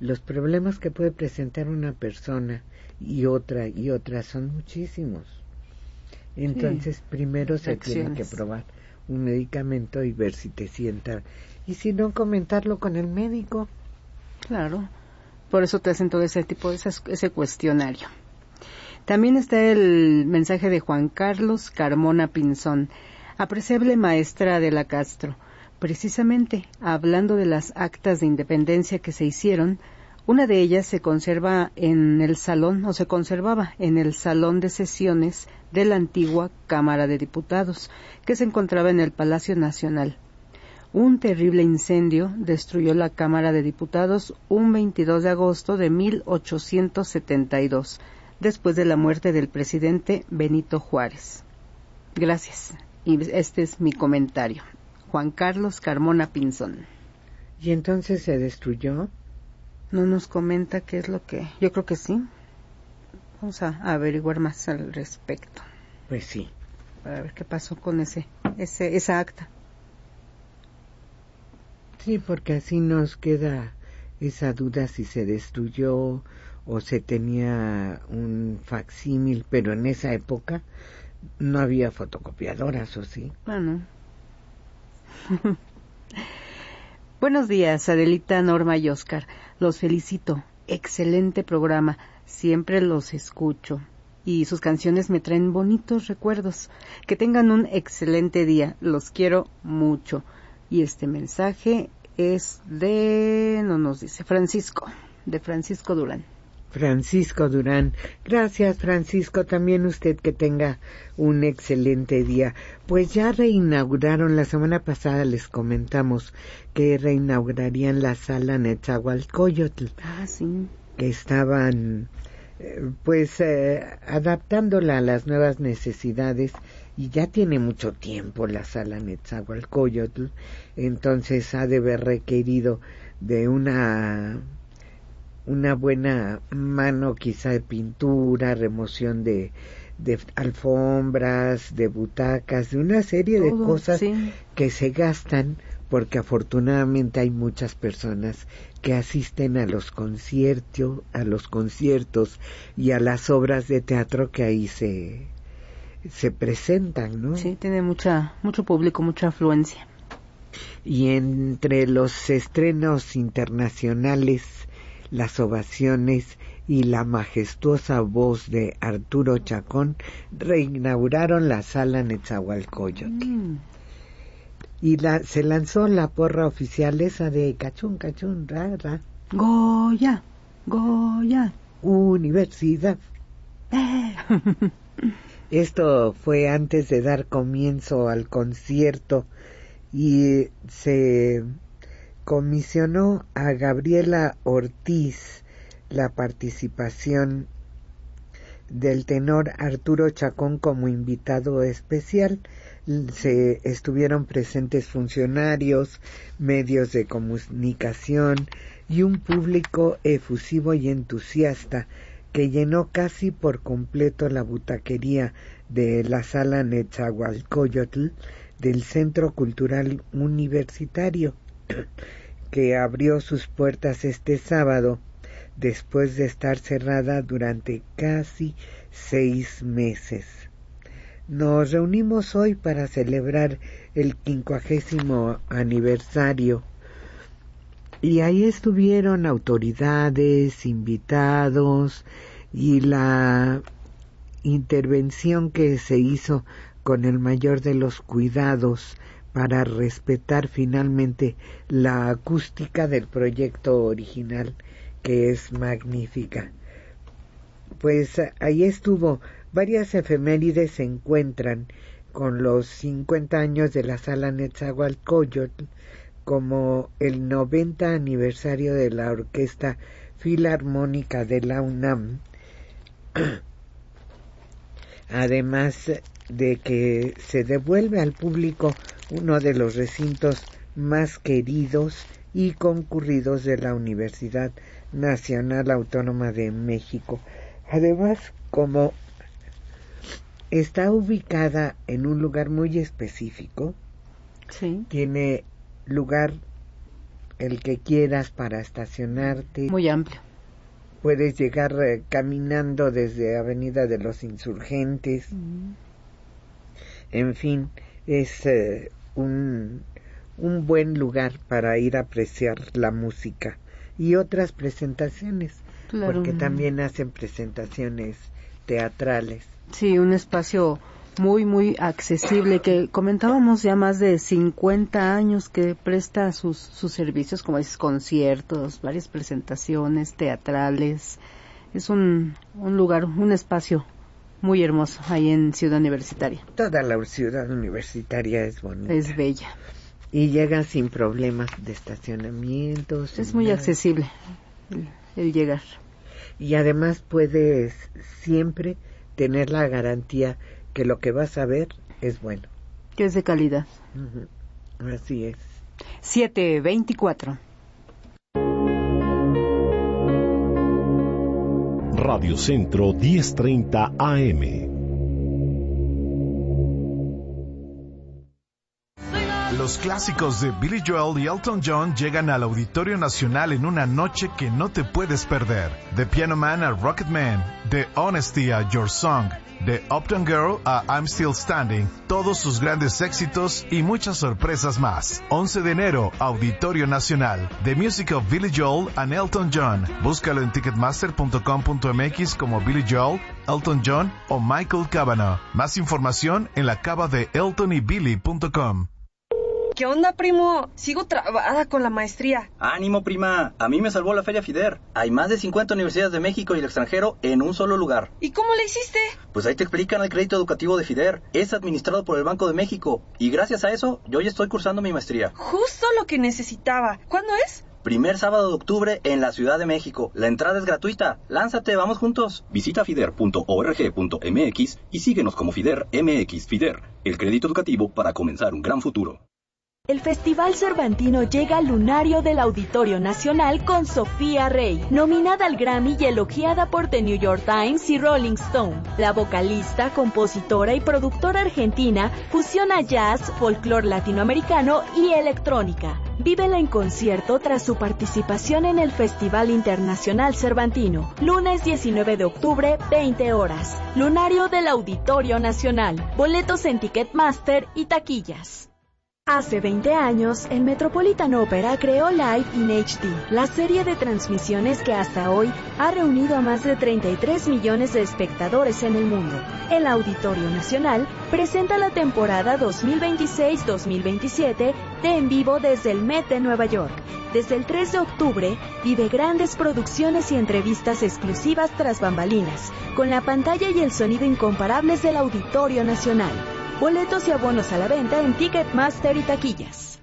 los problemas que puede presentar una persona y otra son muchísimos. Entonces, primero se tiene que probar un medicamento y ver si te sienta, y si no, comentarlo con el médico. Claro, por eso te hacen todo ese tipo de ese cuestionario. También está el mensaje de Juan Carlos Carmona Pinzón. Apreciable maestra de la Castro, precisamente hablando de las actas de independencia que se hicieron, una de ellas se conservaba en el salón de sesiones de la antigua Cámara de Diputados, que se encontraba en el Palacio Nacional. Un terrible incendio destruyó la Cámara de Diputados un 22 de agosto de 1872, después de la muerte del presidente Benito Juárez. Gracias. Y este es mi comentario. Juan Carlos Carmona Pinzón. ¿Y entonces se destruyó? No nos comenta qué es lo que... Yo creo que sí. Vamos a averiguar más al respecto. Pues sí. Para ver qué pasó con esa acta. Sí, porque así nos queda esa duda si se destruyó o se tenía un facsímil, pero en esa época no había fotocopiadoras, ¿o sí? Ah, no. Buenos días, Adelita, Norma y Oscar. Los felicito. Excelente programa. Siempre los escucho. Y sus canciones me traen bonitos recuerdos. Que tengan un excelente día. Los quiero mucho. Y este mensaje es no nos dice, de Francisco Durán. Francisco Durán. Gracias, Francisco. También usted que tenga un excelente día. Pues ya reinauguraron, la semana pasada les comentamos que reinaugurarían la sala Netzahualcóyotl. Ah, sí. Que estaban, adaptándola a las nuevas necesidades, y ya tiene mucho tiempo la sala Netzahualcóyotl, entonces ha de haber requerido de una buena mano, quizá de pintura, remoción de alfombras, de butacas, de una serie de cosas que se gastan, porque afortunadamente hay muchas personas que asisten a los conciertos y a las obras de teatro que ahí se presentan, ¿no? Sí, tiene mucho público, mucha afluencia. Y entre los estrenos internacionales, las ovaciones y la majestuosa voz de Arturo Chacón, reinauguraron la sala Netzahualcóyotl. Y se lanzó la porra oficial esa de cachún, cachún, ra, ra. Goya, Universidad. Esto fue antes de dar comienzo al concierto, y se comisionó a Gabriela Ortiz la participación del tenor Arturo Chacón como invitado especial. Se estuvieron presentes funcionarios, medios de comunicación y un público efusivo y entusiasta que llenó casi por completo la butaquería de la sala Netzahualcóyotl del Centro Cultural Universitario, que abrió sus puertas este sábado después de estar cerrada durante casi 6 meses. Nos reunimos hoy para celebrar el 50º aniversario, y ahí estuvieron autoridades, invitados, y la intervención que se hizo con el mayor de los cuidados para respetar finalmente la acústica del proyecto original, que es magnífica. Pues ahí estuvo. Varias efemérides se encuentran con los 50 años de la sala Netzahualcóyotl, como el 90 aniversario de la Orquesta Filarmónica de la UNAM, además de que se devuelve al público uno de los recintos más queridos y concurridos de la Universidad Nacional Autónoma de México. Además, como está ubicada en un lugar muy específico, sí, tiene lugar el que quieras para estacionarte. Muy amplio. Puedes llegar caminando desde Avenida de los Insurgentes. En fin, es un buen lugar para ir a apreciar la música y otras presentaciones, claro, porque también hacen presentaciones teatrales. Sí, un espacio muy, muy accesible, que comentábamos ya más de 50 años que presta sus servicios, como dices, conciertos, varias presentaciones teatrales. Es un lugar, un espacio muy hermoso ahí en Ciudad Universitaria. Toda la Ciudad Universitaria es bonita. Es bella. Y llega sin problemas de estacionamiento. Es muy accesible el llegar. Y además puedes siempre tener la garantía que lo que vas a ver es bueno. Que es de calidad. Así es. 7:24. Radio Centro 1030 AM. Los clásicos de Billy Joel y Elton John llegan al Auditorio Nacional en una noche que no te puedes perder. De Piano Man a Rocket Man, de Honesty a Your Song, de Uptown Girl a I'm Still Standing, todos sus grandes éxitos y muchas sorpresas más. 11 de enero, Auditorio Nacional. The Music of Billy Joel and Elton John. Búscalo en ticketmaster.com.mx como Billy Joel, Elton John o Michael Cavanaugh. Más información en la cava de eltonybilly.com. ¿Qué onda, primo? Sigo trabada con la maestría. ¡Ánimo, prima! A mí me salvó la Feria FIDER. Hay más de 50 universidades de México y el extranjero en un solo lugar. ¿Y cómo le hiciste? Pues ahí te explican el crédito educativo de FIDER. Es administrado por el Banco de México. Y gracias a eso, yo ya estoy cursando mi maestría. Justo lo que necesitaba. ¿Cuándo es? Primer sábado de octubre en la Ciudad de México. La entrada es gratuita. ¡Lánzate, vamos juntos! Visita fider.org.mx y síguenos como FIDER MX. FIDER, el crédito educativo para comenzar un gran futuro. El Festival Cervantino llega al lunario del Auditorio Nacional con Sofía Rey, nominada al Grammy y elogiada por The New York Times y Rolling Stone. La vocalista, compositora y productora argentina fusiona jazz, folclore latinoamericano y electrónica. Vívela en concierto tras su participación en el Festival Internacional Cervantino. Lunes 19 de octubre, 20 horas. Lunario del Auditorio Nacional. Boletos en Ticketmaster y taquillas. Hace 20 años, el Metropolitan Opera creó Live in HD, la serie de transmisiones que hasta hoy ha reunido a más de 33 millones de espectadores en el mundo. El Auditorio Nacional presenta la temporada 2026-2027 de En Vivo desde el Met de Nueva York. Desde el 3 de octubre, vive grandes producciones y entrevistas exclusivas tras bambalinas, con la pantalla y el sonido incomparables del Auditorio Nacional. Boletos y abonos a la venta en Ticketmaster y taquillas.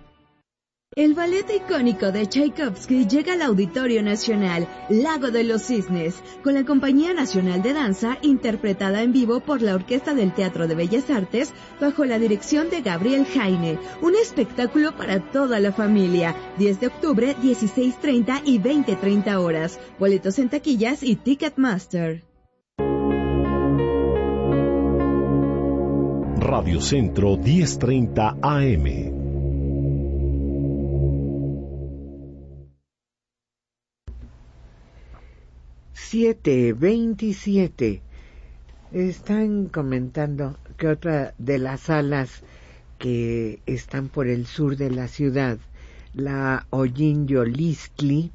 El ballet icónico de Tchaikovsky llega al Auditorio Nacional, Lago de los Cisnes, con la Compañía Nacional de Danza, interpretada en vivo por la Orquesta del Teatro de Bellas Artes, bajo la dirección de Gabriel Jaine. Un espectáculo para toda la familia. 10 de octubre, 16:30 y 20:30 horas. Boletos en taquillas y Ticketmaster. Radio Centro 1030 AM. $7.27. Están comentando que otra de las salas que están por el sur de la ciudad, la Olin-Yolistli,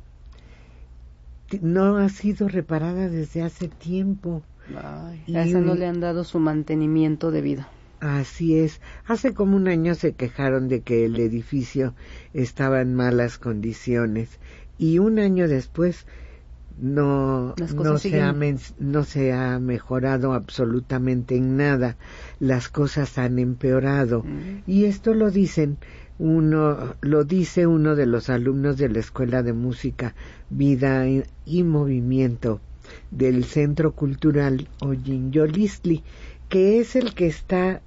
no ha sido reparada desde hace tiempo. A esa no le han dado su mantenimiento debido. Así es. Hace como un año se quejaron de que el edificio estaba en malas condiciones y un año después no se ha mejorado absolutamente en nada. Las cosas han empeorado. Y esto lo dice uno de los alumnos de la Escuela de Música, Vida y Movimiento del Centro Cultural Olin-Yolistli, que es el que está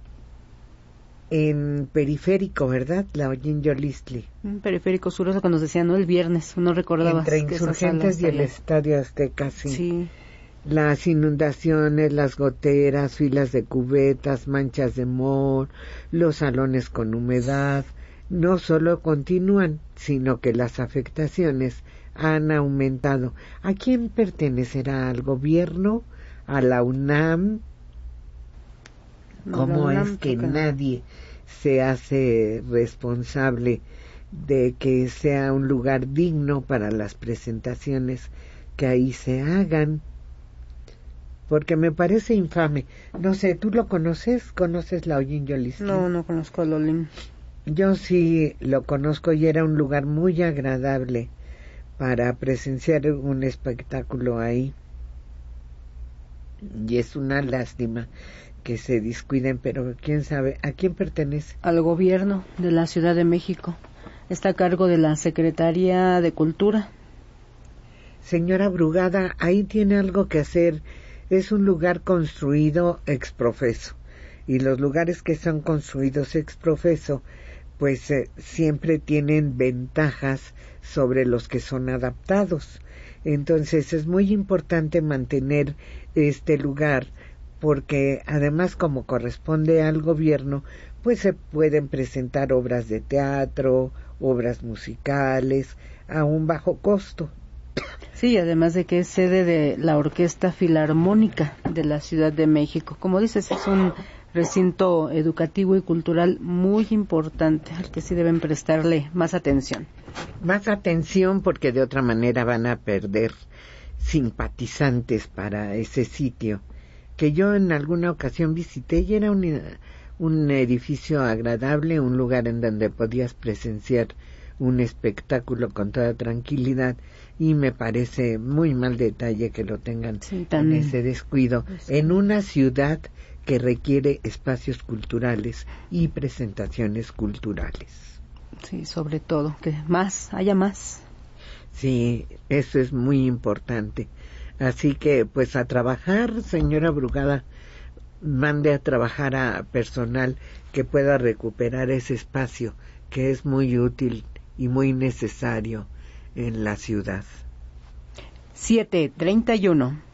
en Periférico, ¿verdad? La Olin-Yolistli. Periférico Sur, eso que nos decían, ¿no? El viernes, uno recordaba. Entre Insurgentes y el Estadio Azteca, sí. Las inundaciones, las goteras, filas de cubetas, manchas de moho, los salones con humedad, no solo continúan, sino que las afectaciones han aumentado. ¿A quién pertenecerá? ¿Al gobierno? ¿A la UNAM? ¿Cómo es que nadie se hace responsable de que sea un lugar digno para las presentaciones que ahí se hagan? Porque me parece infame. No sé, ¿tú lo conoces? ¿Conoces la Ollín Yolistli? No conozco el Ollín. Yo sí lo conozco y era un lugar muy agradable para presenciar un espectáculo ahí. Y es una lástima que se descuiden, pero quién sabe, ¿a quién pertenece? Al gobierno de la Ciudad de México. Está a cargo de la Secretaría de Cultura. Señora Brugada, ahí tiene algo que hacer. Es un lugar construido ex profeso. Y los lugares que son construidos ex profeso, pues siempre tienen ventajas sobre los que son adaptados. Entonces es muy importante mantener este lugar, porque además, como corresponde al gobierno, pues se pueden presentar obras de teatro, obras musicales a un bajo costo. Sí, además de que es sede de la Orquesta Filarmónica de la Ciudad de México. Como dices, es un recinto educativo y cultural muy importante al que sí deben prestarle más atención. Más atención, porque de otra manera van a perder simpatizantes para ese sitio, que yo en alguna ocasión visité y era un edificio agradable, un lugar en donde podías presenciar un espectáculo con toda tranquilidad, y me parece muy mal detalle que lo tengan en ese descuido, en una ciudad que requiere espacios culturales y presentaciones culturales. Sí, sobre todo, que haya más. Sí, eso es muy importante. Así que, pues a trabajar, señora Brugada, mande a trabajar a personal que pueda recuperar ese espacio, que es muy útil y muy necesario en la ciudad. 7:31